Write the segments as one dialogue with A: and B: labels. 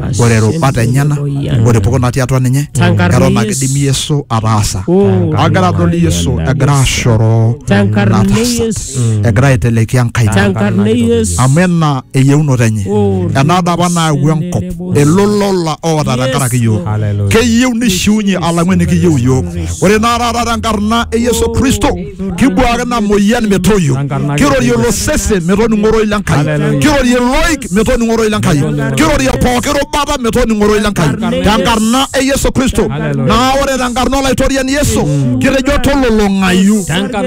A: ore rubata enyana ore pokon natii atua ninye eton ake idim Yesu ataasa agira adol Yesu egira ashoro egira aiteleki enkai amu ena eyieunoto enye ena dapa nayawua enkop elolola oota tenkaraki yiok keyieu nishiunye alang'u enikiyieu yiok ore naa taata tenkarna e Yesu Kristo kibuaki ina moyian metoyio kirorie ilo sesen metoning'oro ile Enkai kirorie iloik metoning'oro ile Enkai kirorie pooki rubata metoning'oro ile Enkai tenkarna e Yesu Kristo naa ore tenkarna olaitoriani Yesu kitejo tololong'ayu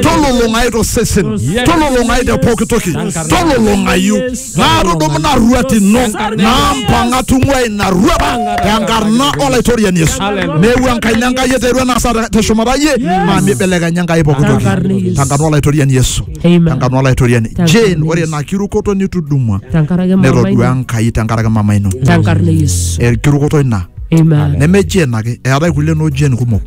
A: tosesen tololong'ayu te pooki toki tololong'ayu naa tudumu ina ruat ino naa mpang'a tung'ua ina ruat tenkarna olaitoriani Yesu meewu enkaina Enkai eterua enasa teshumata yie naa mibelekenya Enkai pooki toki tenkarna olaitoriani Yesu tenkarna olaitoriani Jane ore ina kirukoto nitudumua netodua Enkai tenkaraki mama ino
B: tenkarna Yesu
A: kirukoto ina neme Jane ake eetai kulie noo Jane kumok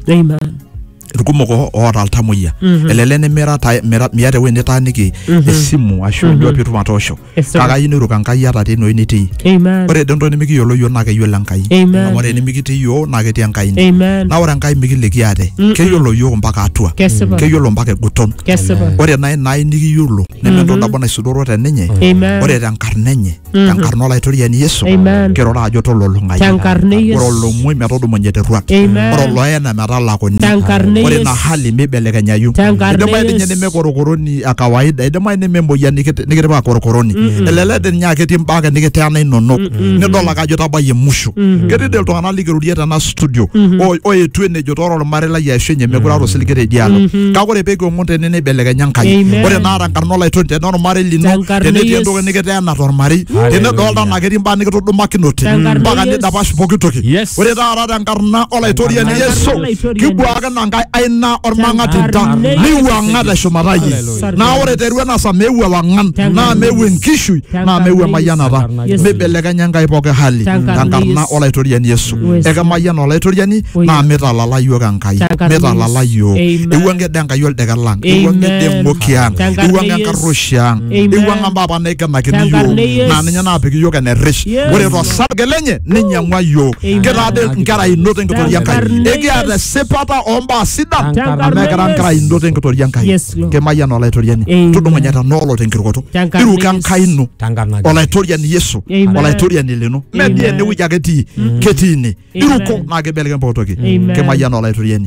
A: irkumok oota iltamoyia elele miata ewueji nitaaniki esimu ashu ndio piitum atoosho kake ayieu niruka Enkai ata tine wueji nitii ore dento nemikiyiolo yiok naa keyiolo Enkai amu ore nemikitii yiok naa ketii Enkai naa ore Enkai mikiliki ate keyiolo yiok mpaka atua keyiolo mpaka eguton ore nai nikiyiolo nementoki nabo naisudoro teninye ore tenkarna enye tenkarna olaitoriani Yesu kirora ajo tololong'ayu ore olomoi metodumunye terruat ore oloena metalakuni ore na hali mibelekenyayu idimai ninye nemekorokoroni akawaida idimai nememoyian nikitipa korokoroni elelede ninye ake etii mbaa nikiteana inonok nidol ake ajo tabayie musho ketii iltung'anak likirorie tena studio oetu enejo tooro ormarei lai ashu enye mekure aata osiligi tedialo kake ore peekiomon tene nibelekenya Enkai ore naa tenkarna olaitoriani tena ormarei lino tenetii entoki nikiteana tormarei tenedolta naa ketii mbaa nikitudumakinote mpaka nidapash pooki toki ore taata tenkarna olaitoriani Yesu kibuaki na Enkai aina ormang'atinta niwang'a teshumata yie naa ore teru enasa meewu ewang'an naa meewu enkishui naa meewu emayianata mibelekenya Enkai pooki hali tenkarna olaitoriani Yesu ekemayian olaitoriani naa mitalala yiok Enkai mitalala yiok ewuang'ede Enkai oldeke lang ewuang'ede eng'oki ang ewuang'a enkarruoshi ang ewuang'a mbapa naikenakini yiok naa ninye naapik yiok enerish ore tosarge lenye ninyang'ua yiok kitaade nkera inot enkitoria Enkai ekiata esipata ombaa sidan amekira nkera inot enkitoria Enkai kemayian olaitoriani tudumunye tenoolo tenkirukoto iruka Enkai ino olaitoriani Yesu olaitoriani lino medie enewueji ake ketii ine iruko naa kibelekeny pooki toki kemayian olaitoriani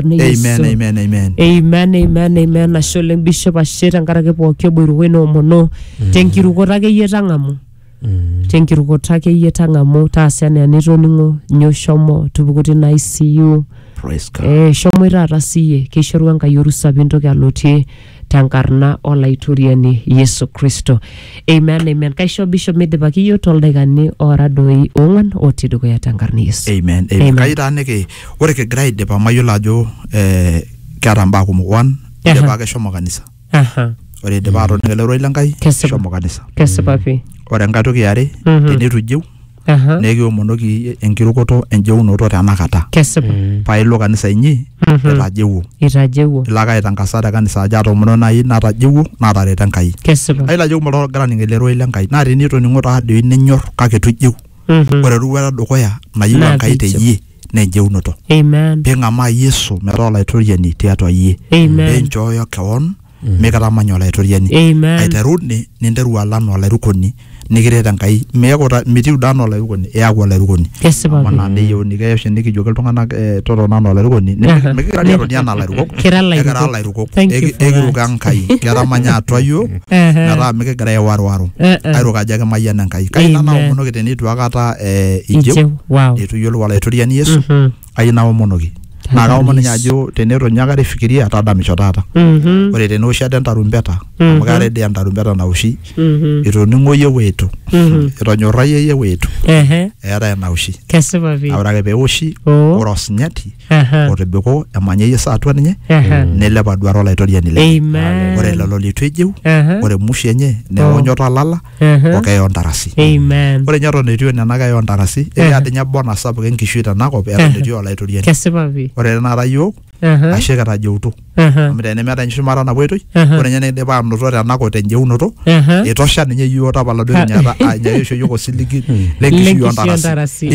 B: amen ashe oleng Bishop ashe tenkaraki pooki eboiruko inoomono tenkirukoto akeyie tang'amu tenkirukoto akeyie tang'amu taasa enaa nitoning'o nyoo shomo tupuku tina ICU shomo taata siiyie keishoru Enkai orusa piintoki alotie tenkarna olaitoriani Yesu Kristo amen kaisho Bishop midipaki yiok toldaikani oora doi 4 otii dukuya tenkarna Yesu
A: amen kai taaniki ore kigira aidipa mayiolo ajo keeta mbaa kumok idipa ake shomo kanisa ore idipa atoning'o ele rorei lenkai shomo kanisa
B: kesipa pii
A: ore enkai toki yare tenitu ijeu nekiomonoki enkirukoto enjeunoto tenakata
B: kesipa
A: pailo kanisa inyi itajeuo ilo ake aitangasa te kanisa ajo atoomono nai natajeuo naatareto Enkai
B: kesipa
A: ailajeu multung'anak ogira aning' ele rorei lenkai naa tenitoning'o taadoi ninyor kake itu ijeu ore eruata edukuya nayieu Enkai teyie naa enjeunoto piing'amaa Yesu metaa olaitoriani tiatua yie piinchooyo keon mikitamany olaitoriani aiteru ninteru alan olairukoni nikiret Enkai mitiu dana olairukoni iyaku olairukoni mana neyieuni keyoshi nikijoki iltung'anak totona enaa olairukoni mikira atoni enaa ilairukok kira ilairukok ekiruka Enkai ketamanya atua yiok metaa mikigira aiwaruwaru airuka ajo kemayian Enkai kai naomonoki tenitu akata ijeu itu iyiolou olaitoriani Yesu ai naomonoki naa kaomon ninye ajo tenetoni ake aifikiria tadamisho taata ore teneoshi ade entarumbeta amu keetae dii entarumbeta naoshi itoning'o yie weitu itonyorrayie yie weitu eetae enaoshi ore ake peewoshi ore osinyati otobiko emanya Yesu atua ninye nilep aduare olaitoriani lenye ore lelo litu ejeu ore musho enye neonyo tolala okeyo ntarasi ore nye eton etiu nena keyo ntarasi ekeya dii nye bonus sapuk enkishui tenakop eton etii olaitoriani ore tenakata yiok ashe kitajeutu amu tenemeeta shumata nabo oitoi ore nye nikidipa anoto tenakop tenjeunoto itosha ninye yiok tapala duo ninye aisho yiok osiligi lenkishui ontarasi